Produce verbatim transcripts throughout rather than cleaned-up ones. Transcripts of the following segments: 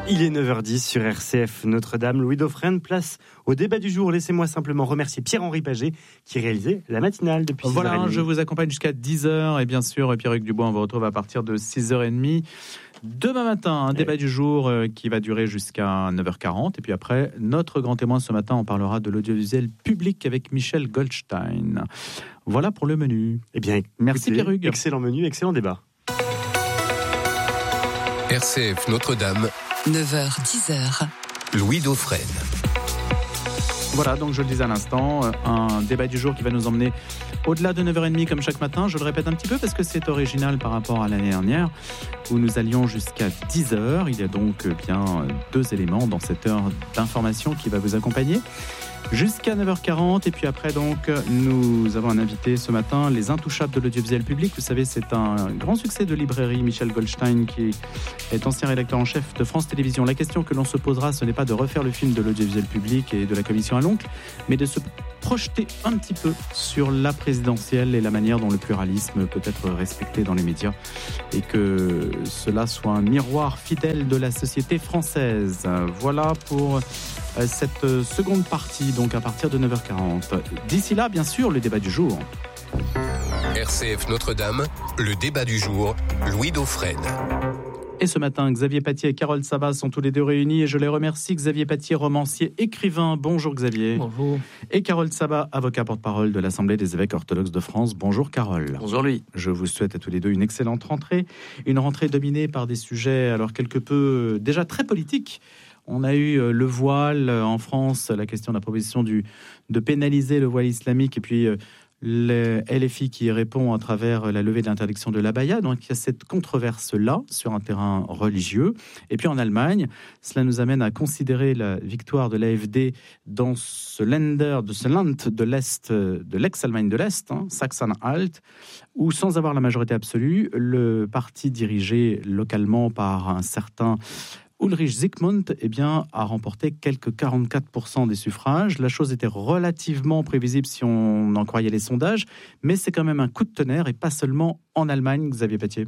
Il est neuf heures dix sur R C F Notre-Dame. Louis Dauphren, place au débat du jour. Laissez-moi simplement remercier Pierre-Henri Paget qui réalisait la matinale depuis six heures trente. Voilà, je vous accompagne jusqu'à dix heures. Et bien sûr, Pierre-Hugues Dubois, on vous retrouve à partir de six heures trente. Demain matin, un débat du jour qui va durer jusqu'à neuf heures quarante. Et puis après, notre grand témoin ce matin, on parlera de l'audiovisuel public avec Michel Goldstein. Voilà pour le menu. Eh bien, merci Pierre-Hugues. Excellent menu, excellent débat. R C F Notre-Dame. neuf heures dix heures. Louis Dauphren. Voilà, donc je le disais à l'instant, un débat du jour qui va nous emmener au-delà de neuf heures trente comme chaque matin. Je le répète un petit peu parce que c'est original par rapport à l'année dernière où nous allions jusqu'à dix heures. Il y a donc bien deux éléments dans cette heure d'information qui va vous accompagner jusqu'à neuf heures quarante. Et puis après, donc, nous avons un invité ce matin, les Intouchables de l'audiovisuel public. Vous savez, c'est un grand succès de librairie. Michel Goldstein, qui est ancien rédacteur en chef de France Télévisions. La question que l'on se posera, ce n'est pas de refaire le film de l'audiovisuel public et de la commission à l'oncle, mais de se projeter un petit peu sur la présidentielle et la manière dont le pluralisme peut être respecté dans les médias et que cela soit un miroir fidèle de la société française. Voilà pour cette seconde partie, donc à partir de neuf heures quarante. D'ici là, bien sûr, le débat du jour. R C F Notre-Dame, le débat du jour, Louis Dauphren. Et ce matin, Xavier Paty et Carole Sabat sont tous les deux réunis et je les remercie. Xavier Paty, romancier, écrivain. Bonjour Xavier. Bonjour. Et Carole Sabat, avocat porte-parole de l'Assemblée des évêques orthodoxes de France. Bonjour Carole. Bonjour Louis. Je vous souhaite à tous les deux une excellente rentrée. Une rentrée dominée par des sujets alors quelque peu déjà très politiques. On a eu le voile en France, la question de la proposition du, de pénaliser le voile islamique et puis le L F I qui y répond à travers la levée de l'interdiction de l'abaya. Donc il y a cette controverse-là sur un terrain religieux. Et puis en Allemagne, cela nous amène à considérer la victoire de l'A F D dans ce Länder, de ce Land de l'Est, de l'ex-Allemagne de l'Est, hein, Sachsen-Anhalt, où sans avoir la majorité absolue, le parti dirigé localement par un certain Ulrich Zygmunt eh bien, a remporté quelques quarante-quatre pour cent des suffrages. La chose était relativement prévisible si on en croyait les sondages, mais c'est quand même un coup de tonnerre et pas seulement en Allemagne, Xavier Paty.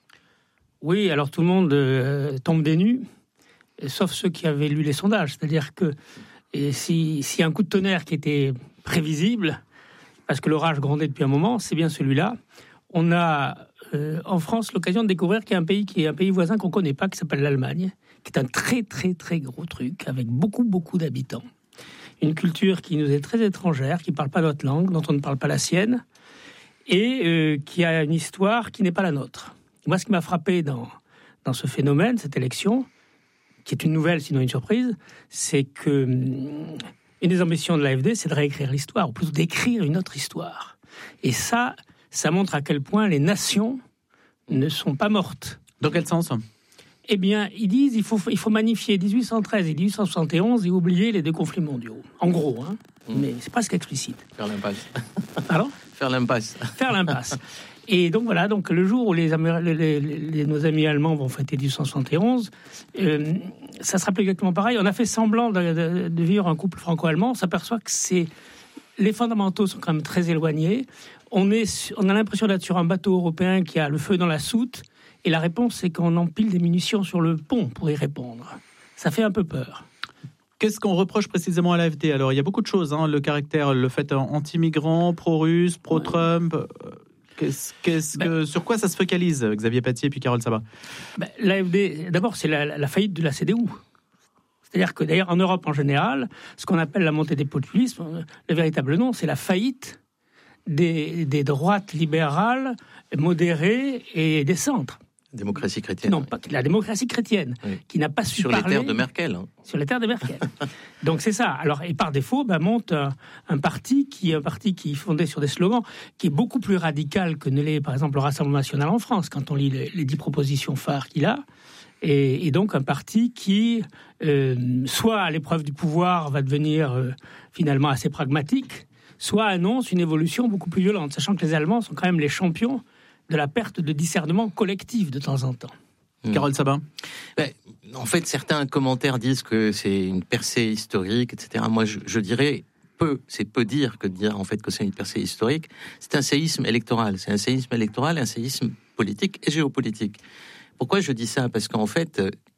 Oui, alors tout le monde euh, tombe des nues, sauf ceux qui avaient lu les sondages. C'est-à-dire que et si, si un coup de tonnerre qui était prévisible, parce que l'orage grondait depuis un moment, c'est bien celui-là. On a euh, en France l'occasion de découvrir qu'il y a un pays qui est un pays voisin qu'on ne connaît pas, qui s'appelle l'Allemagne, qui est un très très très gros truc, avec beaucoup beaucoup d'habitants. Une culture qui nous est très étrangère, qui ne parle pas notre langue, dont on ne parle pas la sienne, et euh, qui a une histoire qui n'est pas la nôtre. Moi, ce qui m'a frappé dans, dans ce phénomène, cette élection, qui est une nouvelle, sinon une surprise, c'est que hum, une des ambitions de l'A F D, c'est de réécrire l'histoire, ou plutôt d'écrire une autre histoire. Et ça, ça montre à quel point les nations ne sont pas mortes. Dans quel sens ? Eh bien, ils disent qu'il faut, il faut magnifier dix-huit cent treize et dix-huit cent soixante et onze et oublier les deux conflits mondiaux. En gros, hein, mmh. mais c'est presque explicite. Faire l'impasse. Pardon ? Faire l'impasse. Faire l'impasse. Et donc voilà, donc le jour où les, Améri- les, les, les, nos amis allemands vont fêter dix-huit cent soixante et onze, euh, ça sera exactement pareil. On a fait semblant de, de, de vivre un couple franco-allemand. On s'aperçoit que c'est, les fondamentaux sont quand même très éloignés. On, est, on a l'impression d'être sur un bateau européen qui a le feu dans la soute. Et la réponse, c'est qu'on empile des munitions sur le pont pour y répondre. Ça fait un peu peur. Qu'est-ce qu'on reproche précisément à l'A F D ? Alors, il y a beaucoup de choses, hein, le caractère, le fait anti-migrant, pro-russe, pro-Trump. Qu'est-ce, qu'est-ce ben, que, sur quoi ça se focalise, Xavier Paty et puis Carole Sabat ? ben, L'A F D, d'abord, c'est la, la faillite de la C D U. C'est-à-dire que, d'ailleurs, en Europe en général, ce qu'on appelle la montée des populismes, le véritable nom, c'est la faillite des, des droites libérales, modérées et des centres. Démocratie chrétienne. Non, pas la démocratie chrétienne, oui. Qui n'a pas su sur parler... Sur les terres de Merkel. Hein. Sur les terres de Merkel. Donc c'est ça. Alors, et par défaut, bah, monte un, un parti qui un parti qui est fondé sur des slogans, qui est beaucoup plus radical que ne l'est, par exemple, le Rassemblement national en France, quand on lit les, les dix propositions phares qu'il a. Et, et donc un parti qui, euh, soit à l'épreuve du pouvoir, va devenir euh, finalement assez pragmatique, soit annonce une évolution beaucoup plus violente, sachant que les Allemands sont quand même les champions de la perte de discernement collectif de temps en temps. Mmh. Carole Sabat. Ben, en fait, certains commentaires disent que c'est une percée historique, et cetera. Moi, je, je dirais peu, c'est peu dire que de dire en fait que c'est une percée historique. C'est un séisme électoral. C'est un séisme électoral, un séisme politique et géopolitique. Pourquoi je dis ça ? Parce qu'en fait,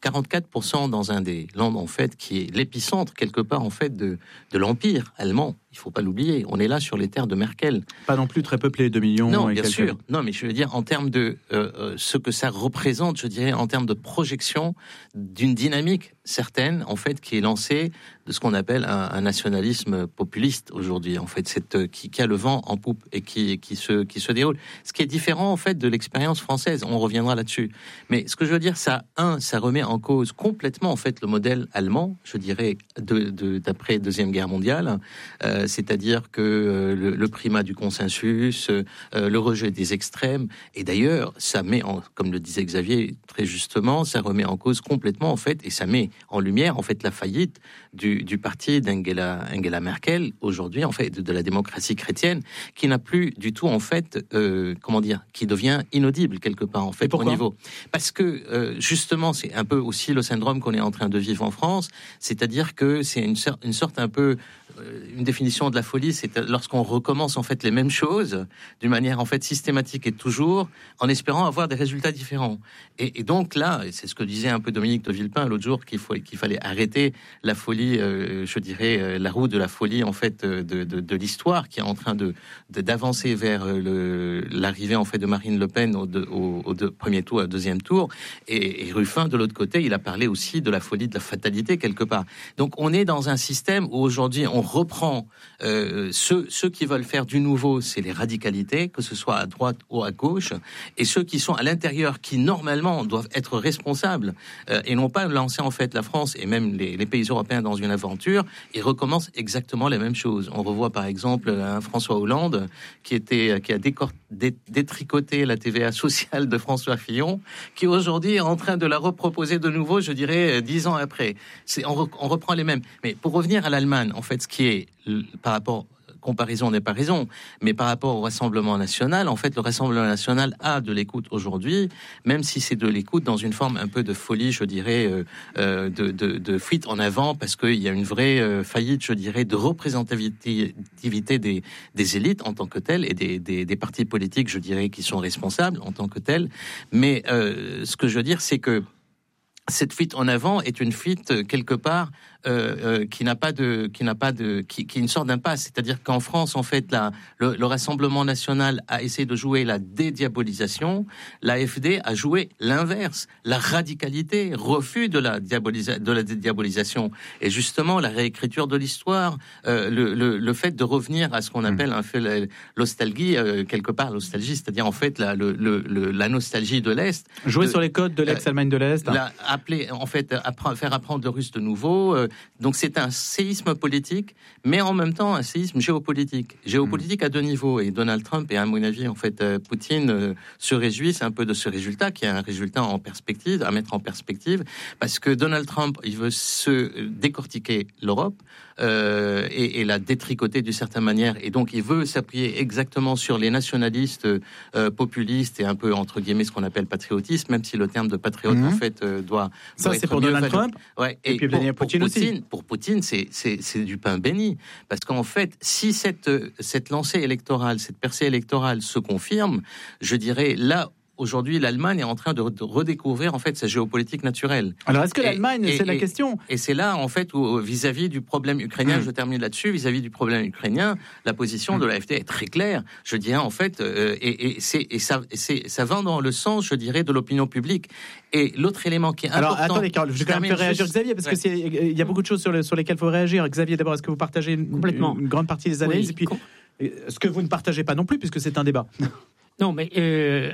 quarante-quatre pour cent dans un des landes, en fait, qui est l'épicentre, quelque part, en fait, de, de l'Empire allemand. Il ne faut pas l'oublier. On est là sur les terres de Merkel. Pas non plus très peuplé, deux millions. Non, et bien quelques... sûr. Non, mais je veux dire, en termes de euh, euh, ce que ça représente, je dirais, en termes de projection d'une dynamique certaine, en fait, qui est lancée de ce qu'on appelle un, un nationalisme populiste aujourd'hui, en fait, cette, qui, qui a le vent en poupe et qui, qui, se, qui se déroule. Ce qui est différent, en fait, de l'expérience française. On reviendra là-dessus. Mais ce que je veux dire, ça, un, ça remet en cause complètement, en fait, le modèle allemand, je dirais, de, de, d'après Deuxième Guerre mondiale, euh, c'est-à-dire que euh, le, le primat du consensus, euh, le rejet des extrêmes, et d'ailleurs, ça met, en, comme le disait Xavier très justement, ça remet en cause complètement, en fait, et ça met en lumière, en fait, la faillite du, du parti d'Angela Angela Merkel, aujourd'hui, en fait, de, de la démocratie chrétienne, qui n'a plus du tout, en fait, euh, comment dire, qui devient inaudible, quelque part, en fait, au niveau. Parce que, euh, justement, c'est un peu aussi le syndrome qu'on est en train de vivre en France, c'est-à-dire que c'est une, une sorte un peu, euh, une définition de la folie, c'est lorsqu'on recommence, en fait, les mêmes choses, d'une manière, en fait, systématique et toujours, en espérant avoir des résultats différents. Et, et donc, là, c'est ce que disait un peu Dominique de Villepin l'autre jour, qu'il faut, qu'il fallait arrêter la folie, euh, je dirais, euh, la roue de la folie, en fait, de, de, de l'histoire, qui est en train de, de d'avancer vers le, l'arrivée, en fait, de Marine Le Pen au, de, au, au de, premier tour, au deuxième tour. Et, et Ruffin, de l'autre côté, il a parlé aussi de la folie, de la fatalité, quelque part. Donc, on est dans un système où, aujourd'hui, on reprend euh, ceux, ceux qui veulent faire du nouveau, c'est les radicalités, que ce soit à droite ou à gauche, et ceux qui sont à l'intérieur, qui, normalement, doivent être responsables, euh, et non pas lancer, en fait, la France et même les, les pays européens dans une aventure, ils recommencent exactement la même chose. On revoit, par exemple, un François Hollande, qui était, qui a décor, dé, détricoté la T V A sociale de François Fillon, qui aujourd'hui est en train de la reproposer de nouveau, je dirais, dix ans après. C'est, on, on reprend les mêmes. Mais pour revenir à l'Allemagne, en fait, ce qui est, par rapport, comparaison n'est pas raison, mais par rapport au Rassemblement national, en fait, le Rassemblement national a de l'écoute aujourd'hui, même si c'est de l'écoute dans une forme un peu de folie, je dirais, euh, euh, de, de, de fuite en avant, parce qu'il y a une vraie euh, faillite, je dirais, de représentativité des, des élites en tant que telles, et des, des, des partis politiques, je dirais, qui sont responsables en tant que tels. Mais euh, ce que je veux dire, c'est que cette fuite en avant est une fuite, quelque part, Euh, euh, qui n'a pas de, qui n'a pas de, qui, qui est une sorte d'impasse. C'est-à-dire qu'en France, en fait, la, le, le Rassemblement national a essayé de jouer la dédiabolisation. L'A F D a joué l'inverse, la radicalité, refus de la diabolisa- de la dédiabolisation. Et justement, la réécriture de l'histoire, euh, le, le, le fait de revenir à ce qu'on appelle un fait l'ostalgie, euh, quelque part, l'ostalgie, c'est-à-dire en fait la, le, le, la nostalgie de l'Est. Jouer de, sur les codes de l'ex-Allemagne de l'Est. Hein. La, appeler, en fait, appre- faire apprendre le russe de nouveau. Euh, Donc c'est un séisme politique, mais en même temps un séisme géopolitique. Géopolitique mmh. à deux niveaux. Et Donald Trump et à mon avis, en fait, euh, Poutine euh, se réjouissent un peu de ce résultat, qui est un résultat en perspective, à mettre en perspective, parce que Donald Trump, il veut se décortiquer l'Europe euh, et, et la détricoter d'une certaine manière. Et donc il veut s'appuyer exactement sur les nationalistes euh, populistes et un peu entre guillemets ce qu'on appelle patriotisme, même si le terme de patriote mmh. en fait euh, doit. Ça doit c'est être pour Donald validé. Trump. Ouais. Et, et puis Vladimir Poutine aussi. Pour Poutine, c'est, c'est, c'est du pain béni. Parce qu'en fait, si cette, cette lancée électorale, cette percée électorale se confirme, je dirais, là, aujourd'hui, l'Allemagne est en train de, de redécouvrir, en fait, sa géopolitique naturelle. Alors, est-ce que l'Allemagne, et, c'est et, la question ? Et c'est là, en fait, où, vis-à-vis du problème ukrainien, mmh. je termine là-dessus, vis-à-vis du problème ukrainien, la position mmh. de l'A F D est très claire. Je dirais, en fait, euh, et, et, c'est, et ça, c'est, ça va dans le sens, je dirais, de l'opinion publique. Et l'autre élément qui est Alors, important... Alors, attendez, Carole, je vais quand même faire réagir juste... Xavier, parce ouais. qu'il y a beaucoup de choses sur, le, sur lesquelles il faut réagir. Xavier, d'abord, est-ce que vous partagez une, Complètement. une grande partie des analyses oui. Et puis, ce que vous ne partagez pas non plus, puisque c'est un débat. Non, mais... Euh...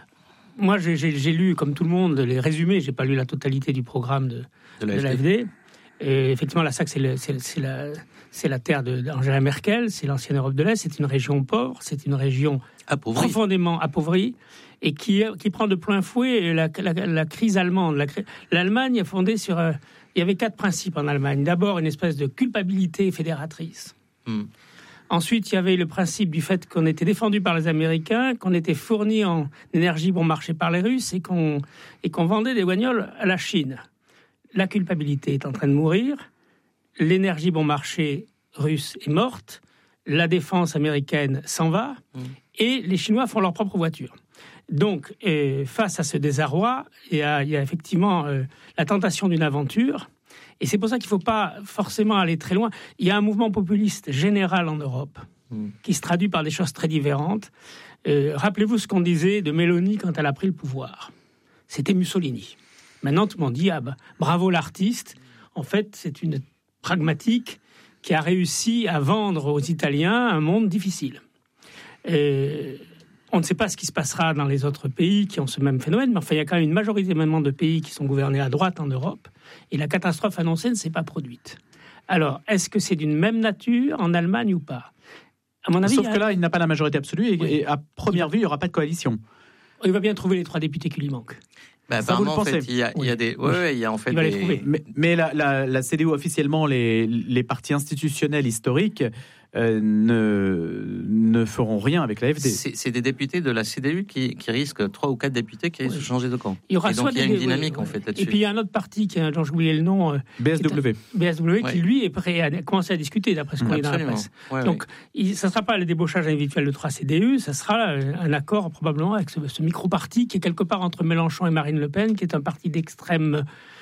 Moi, j'ai, j'ai, j'ai lu, comme tout le monde, les résumés. J'ai pas lu la totalité du programme de, de, de l'A F D. Et effectivement, la S A C, c'est, le, c'est, c'est, la, c'est la terre de, d'Angela Merkel, c'est l'ancienne Europe de l'Est, c'est une région pauvre, c'est une région appauvrie. profondément appauvrie, et qui, qui prend de plein fouet la, la, la crise allemande. La, L'Allemagne est fondée sur... Euh, il y avait quatre principes en Allemagne. D'abord, une espèce de culpabilité fédératrice. Mm. Ensuite, il y avait le principe du fait qu'on était défendu par les Américains, qu'on était fourni en énergie bon marché par les Russes et qu'on, et qu'on vendait des guagnols à la Chine. La culpabilité est en train de mourir, l'énergie bon marché russe est morte, la défense américaine s'en va, mmh. et les Chinois font leur propre voiture. Donc, euh, face à ce désarroi, il y a, il y a effectivement euh, la tentation d'une aventure. Et c'est pour ça qu'il ne faut pas forcément aller très loin. Il y a un mouvement populiste général en Europe mmh. qui se traduit par des choses très différentes. Euh, rappelez-vous ce qu'on disait de Mélanie quand elle a pris le pouvoir. C'était Mussolini. Maintenant, tout le monde dit ah bah, bravo l'artiste. En fait, c'est une pragmatique qui a réussi à vendre aux Italiens un monde difficile. Euh, on ne sait pas ce qui se passera dans les autres pays qui ont ce même phénomène, mais enfin, il y a quand même une majorité maintenant de pays qui sont gouvernés à droite en Europe, et la catastrophe annoncée ne s'est pas produite. Alors, est-ce que c'est d'une même nature en Allemagne ou pas ? À mon avis, Sauf a... que là, il n'a pas la majorité absolue, et, oui. et à première vue, il n'y aura pas de coalition. Il va bien trouver les trois députés qui lui manquent. Bah, ça, vous le pensez ? En fait, il y a, oui. il y a des, ouais, ouais, il y a en fait il va des... les trouver. Mais, mais la, la, la C D U officiellement, les, les partis institutionnels historiques euh, ne, ne feront rien avec l'A F D. C'est, c'est des députés de la C D U qui, qui risquent, trois ou quatre députés qui risquent de oui. changer de camp. Il y aura et donc soit il y a des, une dynamique oui, en fait oui. là-dessus. Et puis il y a un autre parti qui a, dont j'ai oublié le nom. Euh, B S W. B S W ouais. qui lui est prêt à commencer à discuter d'après ce qu'on lit dans la presse. Ouais, donc ouais. ça ne sera pas le débauchage individuel de trois C D U, ça sera un accord probablement avec ce, ce micro-parti qui est quelque part entre Mélenchon et Marine Le Pen, qui est un parti d'extrême